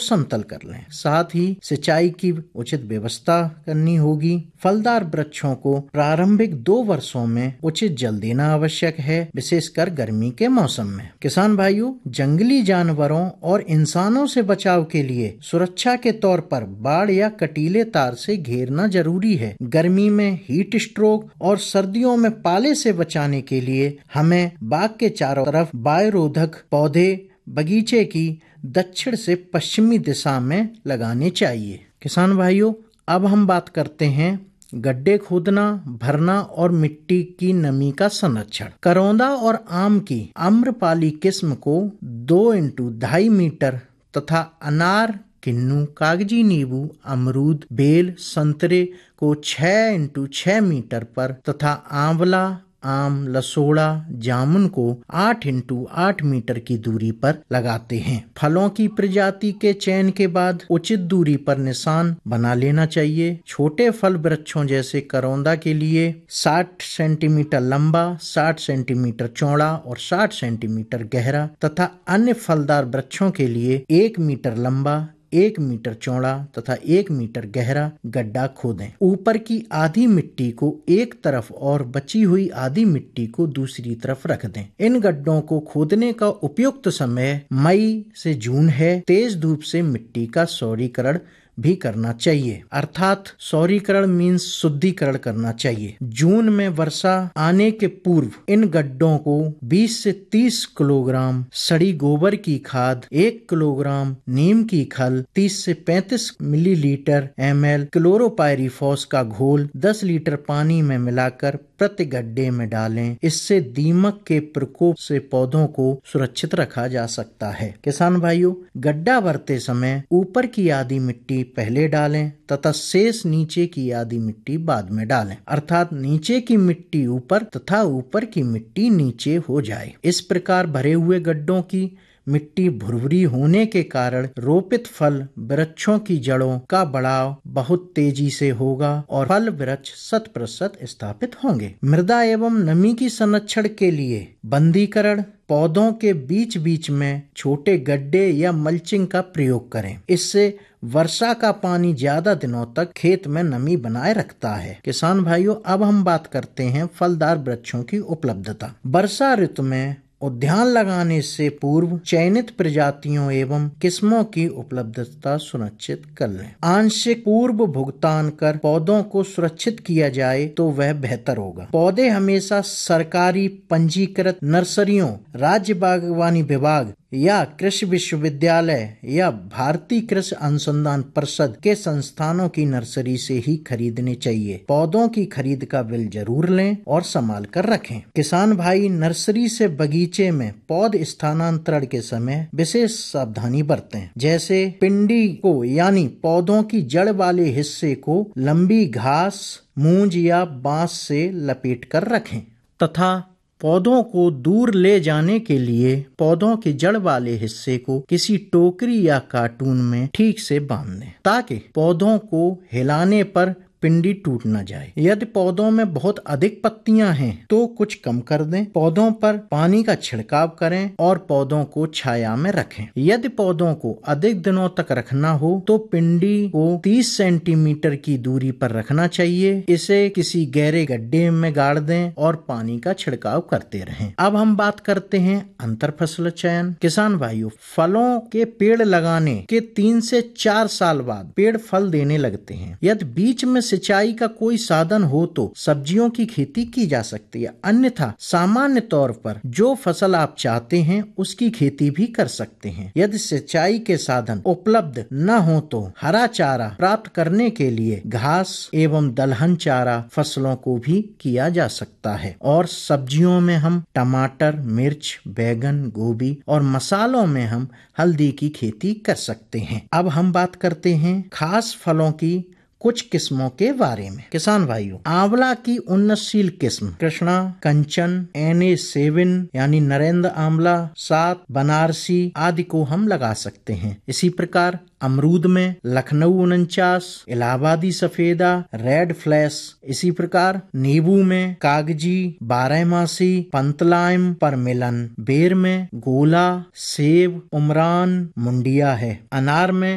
समतल कर लें। साथ ही सिंचाई की उचित व्यवस्था करनी होगी। फलदार वृक्षों को प्रारंभिक 2 वर्षों में उचित जल देना आवश्यक है, विशेषकर गर्मी के मौसम में। किसान भाइयों, जंगली जानवरों और इंसानों से बचाव के लिए सुरक्षा के तौर पर बाड़ या कटीले तार से घेरना जरूरी है। गर्मी में हीट स्ट्रोक और सर्दियों में पाले से बचाने के लिए हमें बाग के चारों तरफ वायुरोधक पौधे बगीचे की दक्षिण से पश्चिमी दिशा में लगाने चाहिए। किसान भाइयों, अब हम बात करते हैं गड्ढे खोदना, भरना और मिट्टी की नमी का संरक्षण। करौंदा और आम की आम्रपाली किस्म को 2 × 2.5 मीटर तथा अनार, किन्नू, कागजी नींबू, अमरूद, बेल, संतरे को 6 × 6 मीटर पर तथा आंवला, आम, लसोड़ा, जामुन को 8 × 8 मीटर की दूरी पर लगाते हैं। फलों की प्रजाति के चयन के बाद उचित दूरी पर निशान बना लेना चाहिए। छोटे फल वृक्षों जैसे करौंदा के लिए 60 सेंटीमीटर लंबा, 60 सेंटीमीटर चौड़ा और 60 सेंटीमीटर गहरा तथा अन्य फलदार वृक्षों के लिए 1 मीटर लंबा, 1 मीटर चौड़ा तथा 1 मीटर गहरा गड्ढा खोदें। ऊपर की आधी मिट्टी को एक तरफ और बची हुई आधी मिट्टी को दूसरी तरफ रख दें। इन गड्ढों को खोदने का उपयुक्त समय मई से जून है। तेज धूप से मिट्टी का सौरीकरण भी करना चाहिए, अर्थात सौरीकरण मीन्स शुद्धिकरण करना चाहिए। जून में वर्षा आने के पूर्व इन गड्ढों को 20 से 30 किलोग्राम सड़ी गोबर की खाद, 1 किलोग्राम नीम की खल, 30 से 35 मिलीलीटर ml क्लोरोपाइरीफॉस का घोल 10 लीटर पानी में मिलाकर प्रति गड्ढे में डालें। इससे दीमक के प्रकोप से पौधों को सुरक्षित रखा जा सकता है। किसान भाइयों, गड्ढा भरते समय ऊपर की आधी मिट्टी पहले डालें तथा शेष नीचे की आधी मिट्टी बाद में डालें, अर्थात नीचे की मिट्टी ऊपर तथा ऊपर की मिट्टी नीचे हो जाए। इस प्रकार भरे हुए गड्ढों की मिट्टी भुरभुरी होने के कारण रोपित फल वृक्षों की जड़ों का बढ़ाव बहुत तेजी से होगा और फल वृक्ष 100% स्थापित होंगे। मृदा एवं नमी की संरक्षण के लिए बंधीकरण, पौधों के बीच बीच में छोटे गड्ढे या मल्चिंग का प्रयोग करें। इससे वर्षा का पानी ज्यादा दिनों तक खेत में नमी बनाए रखता है। किसान भाइयों, अब हम बात करते हैं फलदार वृक्षों की उपलब्धता। वर्षा ऋतु में उद्यान लगाने से पूर्व चयनित प्रजातियों एवं किस्मों की उपलब्धता सुनिश्चित कर लें। आंशिक पूर्व भुगतान कर पौधों को सुरक्षित किया जाए तो वह बेहतर होगा। पौधे हमेशा सरकारी पंजीकृत नर्सरियों, राज्य बागवानी विभाग या कृषि विश्वविद्यालय या भारतीय कृषि अनुसंधान परिषद के संस्थानों की नर्सरी से ही खरीदने चाहिए। पौधों की खरीद का बिल जरूर लें और संभाल कर रखें। किसान भाई, नर्सरी से बगीचे में पौध स्थानांतरण के समय विशेष सावधानी बरतें। जैसे पिंडी को यानी पौधों की जड़ वाले हिस्से को लंबी घास, मूंज या बांस से लपेट कर रखें तथा पौधों को दूर ले जाने के लिए पौधों के जड़ वाले हिस्से को किसी टोकरी या कार्टून में ठीक से बांध दें ताकि पौधों को हिलाने पर पिंडी टूट न जाए। यदि पौधों में बहुत अधिक पत्तियां हैं तो कुछ कम कर दें। पौधों पर पानी का छिड़काव करें और पौधों को छाया में रखें। यदि पौधों को अधिक दिनों तक रखना हो तो पिंडी को 30 सेंटीमीटर की दूरी पर रखना चाहिए। इसे किसी गहरे गड्ढे में गाड़ दें और पानी का छिड़काव करते रहें। अब हम बात करते हैं अंतर फसल चयन। किसान भाइयों, फलों के पेड़ लगाने के 3 से 4 साल बाद पेड़ फल देने लगते हैं। यदि बीच में सिंचाई का कोई साधन हो तो सब्जियों की खेती की जा सकती है, अन्यथा सामान्य तौर पर जो फसल आप चाहते हैं उसकी खेती भी कर सकते हैं। यदि सिंचाई के साधन उपलब्ध न हो तो हरा चारा प्राप्त करने के लिए घास एवं दलहन चारा फसलों को भी किया जा सकता है। और सब्जियों में हम टमाटर, मिर्च, बैगन, गोभी और मसालों में हम हल्दी की खेती कर सकते हैं। अब हम बात करते हैं खास फलों की कुछ किस्मों के बारे में। किसान भाइयों, आंवला की उन्नतशील किस्म कृष्णा, कंचन, NA7 यानी नरेंद्र आंवला, 7, बनारसी आदि को हम लगा सकते हैं। इसी प्रकार अमरूद में लखनऊ 49, इलाहाबादी सफेदा, रेड फ्लैश। इसी प्रकार नींबू में कागजी, बारहमासी, पंतलाइम, परमिलन। बेर में गोला, सेब, उमरान, मुंडिया है। अनार में